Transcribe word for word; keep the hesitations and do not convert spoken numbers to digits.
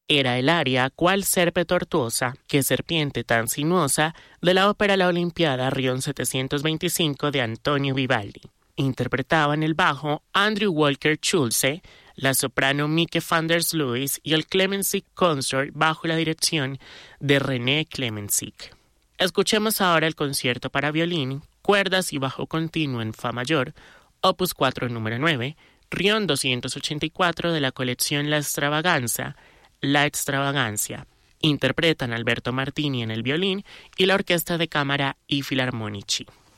Era el aria Qual serpe tortuosa, que serpiente tan sinuosa, de la ópera La Olimpiada Rion setecientos veinticinco de Antonio Vivaldi. Interpretaban el bajo Andrew Walker Schulze, la soprano Mieke van der Sluis y el Clemensik Consort bajo la dirección de René Clemensik. Escuchemos ahora el concierto para violín, cuerdas y bajo continuo en fa mayor, opus cuatro número nueve, Rion doscientos ochenta y cuatro de la colección La Extravaganza, La Extravagancia. Interpretan Alberto Martini en el violín y la Orquesta de Cámara I Filarmonici.